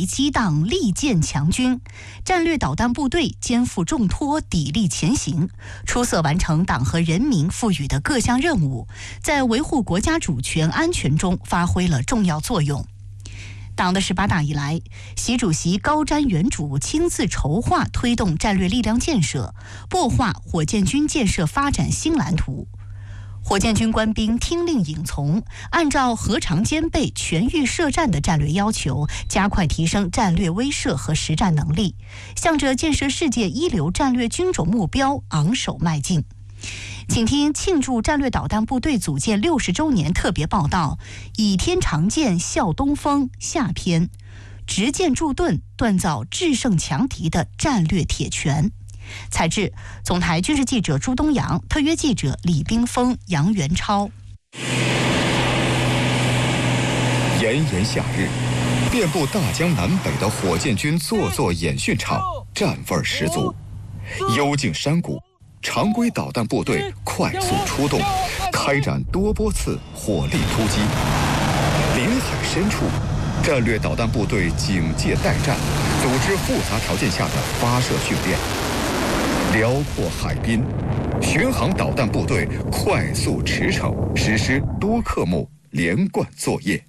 为激荡利剑强军，战略导弹部队肩负重托，砥砺前行，出色完成党和人民赋予的各项任务，在维护国家主权安全中发挥了重要作用。党的18大以来，习主席高瞻远瞩，亲自筹划推动战略力量建设，擘画火箭军建设发展新蓝图。火箭军官兵听令引从，按照核常兼备、全域设战的战略要求，加快提升战略威慑和实战能力，向着建设世界一流战略军种目标昂首迈进。请听庆祝战略导弹部队组建60周年特别报道，倚天长剑笑东风下篇，执剑铸盾，锻造制胜强敌的战略铁拳。采制总台军事记者朱东阳，特约记者李冰峰、杨元超。 炎炎夏日，遍布大江南北的火箭军座座演训场，战味儿十足。幽静山谷，常规导弹部队快速出动，开展多波次火力突击。临海深处，战略导弹部队警戒待战，组织复杂条件下的发射训练。辽阔海滨，巡航导弹部队快速驰骋，实施多科目连贯作业。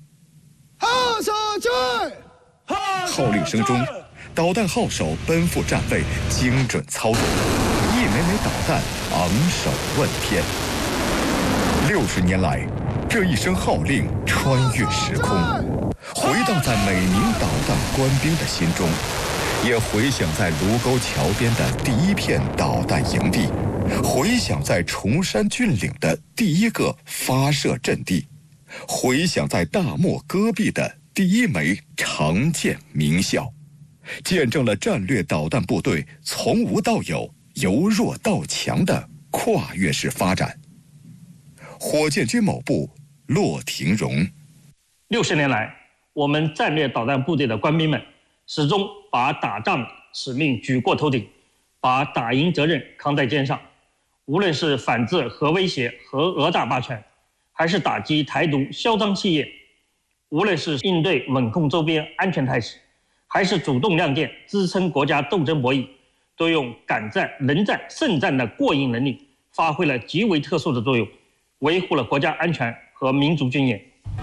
号令声中，导弹号手奔赴战位，精准操作，一枚枚导弹昂首问天。60年来，这一声号令穿越时空，回荡在每名导弹官兵的心中，也回响在卢沟桥边的第一片导弹营地，回响在崇山峻岭的第一个发射阵地，回响在大漠戈壁的第一枚长箭鸣啸，见证了战略导弹部队从无到有、由弱到强的跨越式发展。火箭军某部骆廷荣 ：60年来，我们战略导弹部队的官兵们始终把打仗使命举过头顶，把打赢责任扛在肩上。无论是反制核威胁和讹诈霸权，还是打击台独嚣张气焰，无论是应对稳控周边安全态势，还是主动亮剑支撑国家斗争博弈，都用敢战、能战、胜战的过硬能力，发挥了极为特殊的作用，维护了国家安全和民族尊严。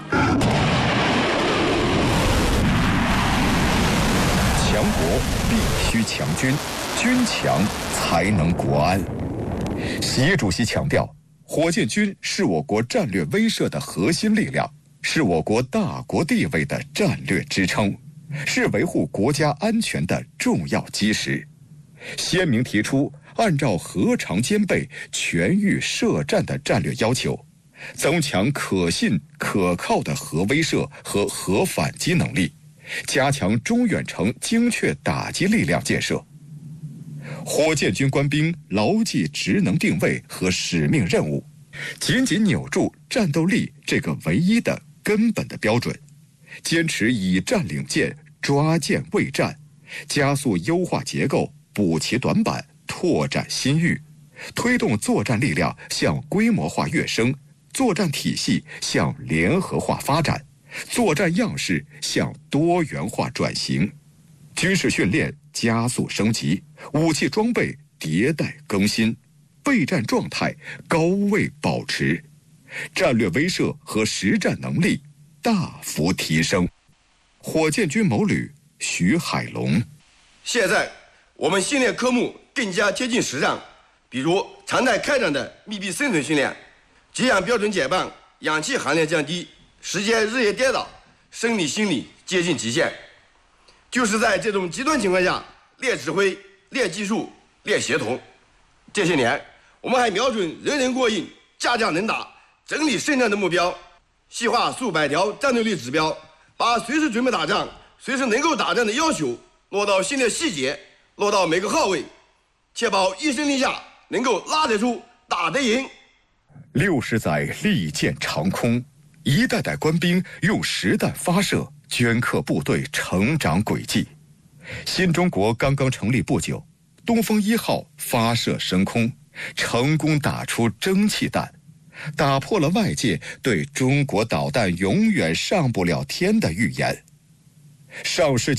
强国必须强军，军强才能国安。习主席强调，火箭军是我国战略威慑的核心力量，是我国大国地位的战略支撑，是维护国家安全的重要基石。鲜明提出按照核常兼备、全域设战的战略要求，增强可信可靠的核威慑和核反击能力，加强中远程精确打击力量建设。火箭军官兵牢记职能定位和使命任务，紧紧扭住战斗力这个唯一的根本的标准，坚持以战领舰，抓舰卫战，加速优化结构，补齐短板，拓展新域，推动作战力量向规模化跃升，作战体系向联合化发展，作战样式向多元化转型，军事训练加速升级，武器装备迭代更新，备战状态高位保持，战略威慑和实战能力大幅提升。火箭军某旅徐海龙： 现在我们训练科目更加接近实战，比如常态开展的密闭生存训练，给氧标准减半，氧气含量降低，时间日夜颠倒，生理心理接近极限。就是在这种极端情况下练指挥、练技术、练协同。这些年，我们还瞄准人人过硬、家家能打、整体胜战的目标，细化数百条战斗力指标，把随时准备打仗、随时能够打仗的要求落到训练细节，落到每个号位，确保一声令下能够拉得出、打得赢。 60载利剑长空，一代代官兵用实弹发射镌刻部队成长轨迹。新中国刚刚成立不久，东风1号发射升空，成功打出蒸汽弹，打破了外界对中国导弹永远上不了天的预言。上世纪